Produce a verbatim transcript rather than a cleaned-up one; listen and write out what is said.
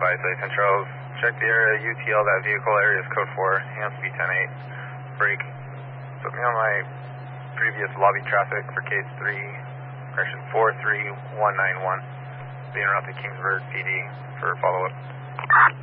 five six and Charles. Check the area, U T L, that vehicle area is code four, hand speed ten eight, brake. Put me on my previous lobby traffic for case three, correction four three one nine one. Being around to Kingsburg P D for follow-up.